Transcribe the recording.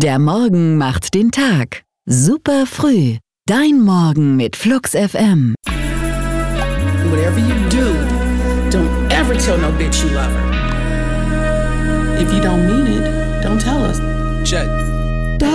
Der Morgen macht den Tag. Super früh. Dein Morgen mit Flux FM. Whatever you do, don't ever tell no bitch you love her. If you don't mean it, don't tell us. Check.